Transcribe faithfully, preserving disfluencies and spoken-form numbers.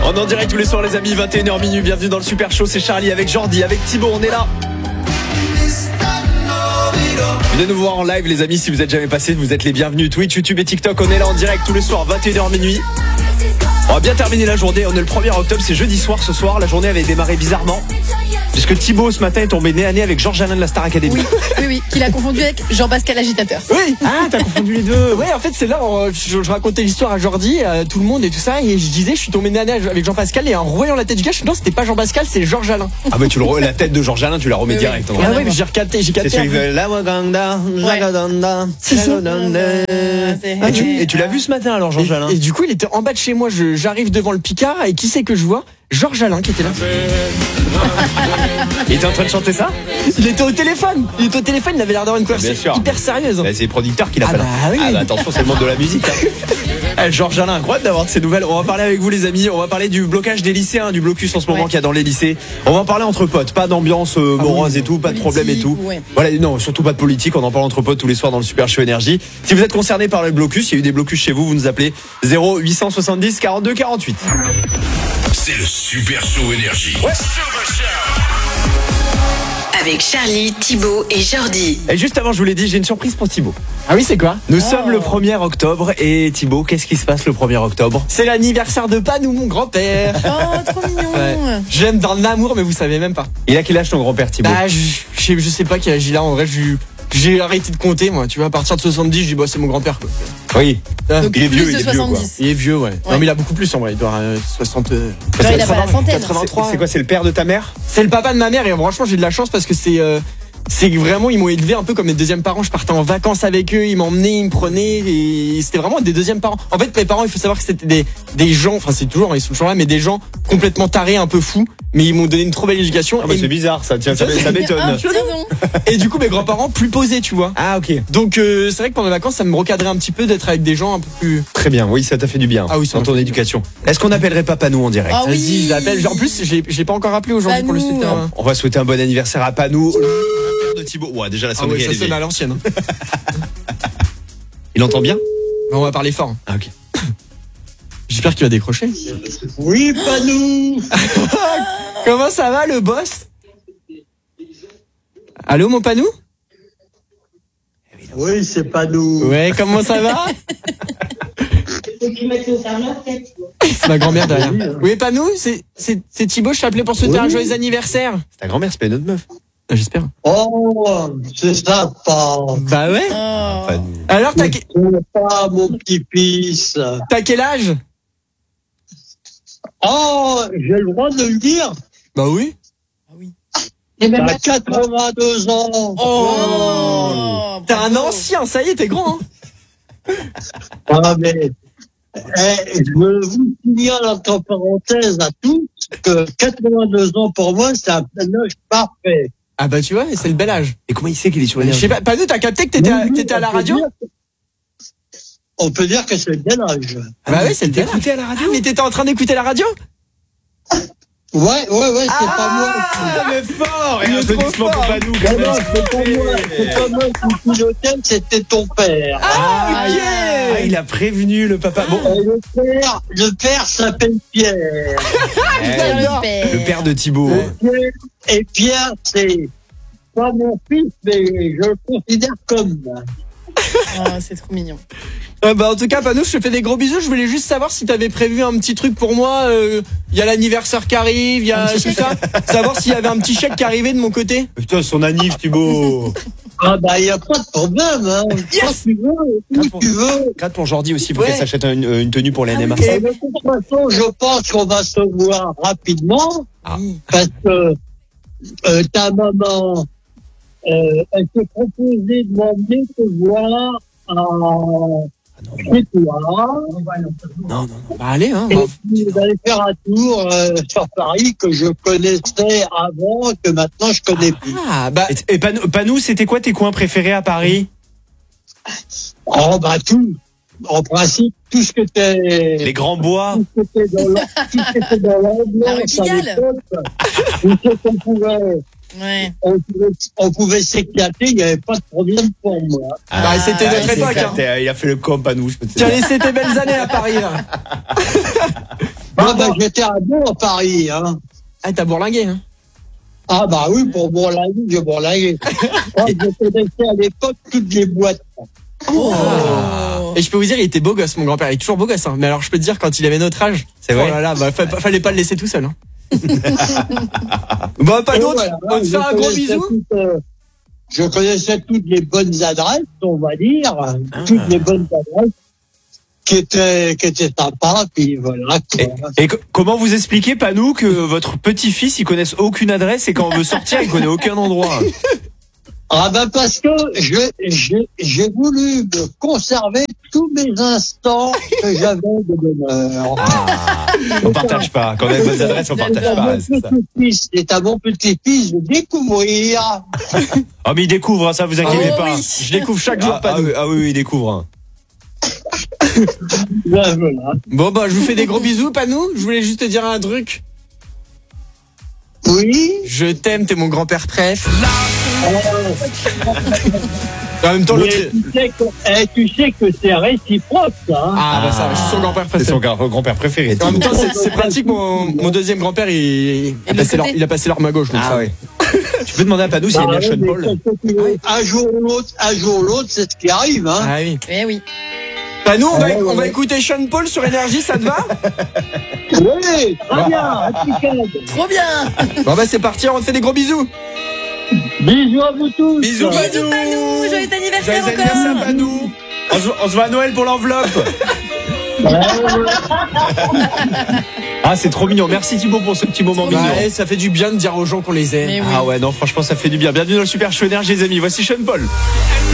On est en direct tous les soirs les amis, vingt et une heures minuit, bienvenue dans le Super Show, c'est Charlie avec Jordi, avec Thibaut, on est là. Venez nous voir en live les amis, si vous êtes jamais passés, vous êtes les bienvenus. Twitch, YouTube et TikTok, on est là en direct tous les soirs, vingt et une heures minuit. On va bien terminer la journée, on est le premier octobre, c'est jeudi soir ce soir, la journée avait démarré bizarrement. Puisque Thibaut ce matin est tombé nez à nez avec Georges Alain de la Star Academy. Oui, oui, oui, qu'il a confondu avec Jean-Pascal Agitateur. Oui. Ah, t'as confondu les deux. Ouais, en fait, c'est là, on, je, je racontais l'histoire à Jordi, à tout le monde et tout ça, et je disais, je suis tombé nez à nez avec Jean-Pascal, et en revoyant la tête du gars, je suis non, c'était pas Jean-Pascal, c'est Georges Alain. Ah bah tu le re... la tête de Georges Alain, tu la remets Mais direct. oui. Hein. Ah ouais, mais j'ai recapté, j'ai capté. C'est celui de la Waganda, Jagadanda, Jagadanda. Et tu, et tu l'as vu ce matin alors Georges Alain? Et, et du coup, il était en bas de chez moi, je, j'arrive devant le Picard, et qui c'est que je vois? Georges Alain qui était là. Il était en train de chanter ça? Il était au téléphone. Il était au téléphone, il avait l'air d'avoir une conversation hyper sérieuse. Bah, c'est les producteurs qui l'appellent. Ah bah oui. Ah bah attention, c'est le monde de la musique. Hein. Eh, Georges Alain, incroyable d'avoir de ces nouvelles. On va parler avec vous les amis. On va parler du blocage des lycéens, du blocus en ce moment Ouais. qu'il y a dans les lycées. On va en parler entre potes. Pas d'ambiance euh, morose et tout, pas de problème et tout. Ouais. Voilà, non, surtout pas de politique. On en parle entre potes tous les soirs dans le Super Show Énergie. Si vous êtes concerné par le blocus, il y a eu des blocus chez vous, vous nous appelez zéro huit cent soixante-dix quarante-deux quarante-huit. C'est le Super Show Énergie. Ouais. Avec Charlie, Thibaut et Jordi. Et juste avant, je vous l'ai dit, j'ai une surprise pour Thibaut. Ah oui, c'est quoi? Nous sommes le premier octobre et Thibaut, qu'est-ce qui se passe le premier octobre? C'est l'anniversaire de Panou, mon grand-père. Oh, trop mignon. Ouais. J'aime dans l'amour, mais vous savez même pas. Il a quel âge ton grand-père Thibaut? Bah, je, je, sais- je sais pas quel âge il a, en vrai, je, j'ai arrêté de compter, moi. Tu vois, à partir de soixante-dix, je dis, bah, c'est mon grand-père, quoi. Oui. Ah, Donc Il est plus vieux, de il est vieux, quoi. soixante-dix. il est vieux, ouais. Ouais. Non, mais il a beaucoup plus, en vrai. Il doit avoir euh, soixante. euh, Genre, il a pas la centaine. quatre-vingt-trois. C'est quoi, c'est le père de ta mère? C'est le papa de ma mère, et franchement, j'ai de la chance parce que c'est, euh, c'est vraiment, ils m'ont élevé un peu comme mes deuxièmes parents. Je partais en vacances avec eux, ils m'emmenaient, ils me prenaient, et c'était vraiment des deuxièmes parents. En fait, mes parents, il faut savoir que c'était des, des gens, enfin, c'est toujours, ils sont toujours là, mais des gens complètement tarés, un peu fous, mais ils m'ont donné une trop belle éducation. Ah bah et, c'est bizarre ça, tiens, ça, ça Ah, m'étonne. dis donc. et du coup, mes grands-parents plus posés, tu vois. Ah ok. Donc, euh, c'est vrai que pendant les vacances, ça me recadrait un petit peu d'être avec des gens un peu plus. Très bien, oui, ça t'a fait du bien Ah oui, ça dans m'a ton fait du éducation. Est-ce qu'on appellerait Papa nous en direct? Ah oui. Vas-y, je l'appelle. En plus, j'ai, j'ai pas encore appelé aujourd'hui pour le Panou. souhaiter. un- On va souhaiter un bon anniversaire à Panou, le père de Thibaut. Ouais, déjà la Ah sonnerie ouais, ça elle est sonne à vieille. l'ancienne. Il entend bien? On va parler fort. Ah ok. J'espère qu'il va décrocher. Oui, Panou. Comment ça va, le boss? Allô, mon Panou? Oui, c'est Panou. Ouais, comment ça va? C'est ma grand-mère derrière. Oui, Panou, c'est, c'est, c'est Thibaut, je t'appelais pour souhaiter Oui. un joyeux anniversaire. C'est ta grand-mère, c'est pas une autre meuf. Ah, j'espère. Oh, c'est sympa. Bah ouais. Oh. Panou. Alors, t'as, C'est pas mon petit-fils. t'as quel âge? Oh, j'ai le droit de le dire. Bah oui. T'as quatre-vingt-deux ans. Oh. T'es un bravo. ancien, ça y est, t'es grand, hein. Ah, mais, eh, je vous signale entre parenthèses à tous que quatre-vingt-deux ans pour moi, c'est un âge parfait. Ah bah tu vois, c'est le bel âge. Et comment il sait qu'il est sur Je sais l'énergie? pas, Panou, t'as capté que t'étais à, que t'étais à la On peut radio? dire que- On peut dire que c'est le bel âge. Bah ouais, c'est le bel âge. T'écoutais à la radio? Ah, mais t'étais en train d'écouter la radio? Ouais, ouais, ouais, c'est pas moi. Ah mais fort. Et Il un est trop applaudissement pour fort. Panou Non, quand non, même. c'est pas moi. C'est pas moi qui pilotais, c'était ton père. Ah, ok. Ah, il a prévenu le papa. Bon, Et le père, le père s'appelle Pierre. eh, Le père. le père de Thibaut. Pierre- Et Pierre, c'est pas mon fils, mais je le considère comme. Oh, c'est trop mignon. Euh, bah en tout cas, Panou, je te fais des gros bisous. Je voulais juste savoir si t'avais prévu un petit truc pour moi. Il euh, y a l'anniversaire qui arrive, il y a Un petit tout ça. Savoir s'il y avait un petit chèque qui arrivait de mon côté. Putain, son anniv Thibaut. Ah bah, il n'y a pas de problème, hein. Quand tu veux, où tu veux. Grâce pour Jordi aussi, il faut Ouais. qu'elle s'achète une, une tenue pour les N M A. oui. Et de toute façon, je pense qu'on va se voir rapidement, Ah. parce que euh, ta maman, euh, elle s'est proposée de m'emmener te voir à chez toi. Non, non, non. Bah allez, hein. Et bah, puis, vous allez faire un tour euh, sur Paris que je connaissais avant, que maintenant je connais plus. Ah bah Et, et Panou, Panou, c'était quoi tes coins préférés à Paris? Oh, bah tout. En principe, tout ce que t'es... Les grands bois. Tout ce qui était dans l'am- tout ce qui était dans l'ambiance La à Roquigale. l'époque, tout ce qu'on pouvait, Ouais. on pouvait, on pouvait s'éclater, il n'y avait pas de problème pour moi. Bah, c'était Ah, notre il s'est époque, hein. éclaté, Il a fait le com, Panou. Je peux te tu as dire. laissé tes belles années à Paris, là. Moi, bah, j'étais à Bourg, à Paris, hein. Ah, t'as bourlingué, hein. Ah, bah oui, pour bourlinguer, j'ai bourlingué. Moi, je connaissais à l'époque toutes les boîtes. Oh. Et je peux vous dire, il était beau gosse, mon grand-père. Il est toujours beau gosse, hein. Mais alors, je peux te dire, quand il avait notre âge, C'est vrai. oh là là, bah, fa- fallait pas le laisser tout seul, hein. Bon, pas Et d'autre. voilà, On te je fait un gros connaissais bisou. toutes, euh, Je connaissais toutes les bonnes adresses, on va dire. Toutes les bonnes adresses qui étaient, qui étaient sympas, puis voilà. Et, quoi. et co- comment vous expliquez, Panou, que votre petit-fils, il connaisse aucune adresse et quand on veut sortir, il connaît aucun endroit? Ah ben parce que je- j'ai j'ai voulu me conserver tous mes instants que j'avais de bonheur. On partage pas. Quand on a de bonnes adresses, on C'est partage à pas. mon C'est ça. petit-fils, c'est à mon petit-fils de découvrir. Oh, mais il découvre, hein, ça, vous inquiétez Oh, pas. oui. Je découvre chaque jour, Ah, pas ah, oui, ah oui, oui, il découvre. hein. Ben voilà. Bon, bah, je vous fais des gros bisous, Panou. Je voulais juste te dire un truc. Oui. Je t'aime, t'es mon grand-père préf. euh, En même temps, mais l'autre. tu sais que, eh, tu sais que c'est réciproque, hein. Ah, bah, ça, je suis son grand-père C'est préféré. son grand- grand-père préféré. En même temps, c'est, c'est pratique, mon, mon deuxième grand-père, il, il, a de passé l'autre leur, il a passé l'arme à gauche. Donc Ah ça. ouais. Tu peux demander à Panou s'il Bah aime bien ouais, Sean mais Paul. qu'est-ce que tu veux un jour ou l'autre, un jour ou l'autre, c'est ce qui arrive, hein. Ah oui. Eh oui. Panou, on va, Ouais, ouais, on va ouais. écouter Sean Paul sur Énergie, ça te va? Oui, très bien, impeccable. Trop bien. Bon, bah, c'est parti, on te fait des gros bisous. Bisous à vous tous. Bisous, Bisous, Panou. Joyeux anniversaire Joyeux anniversaire, encore. Panou. On se, on se voit à Noël pour l'enveloppe. Ouais, ouais. Ah, c'est trop mignon. Merci Thibaut pour ce petit moment Trop mignon. Bah, eh, ça fait du bien de dire aux gens qu'on les aime. Mais oui. Ah ouais, non, franchement, ça fait du bien. Bienvenue dans le Super Show Énergie, les amis. Voici Sean Paul.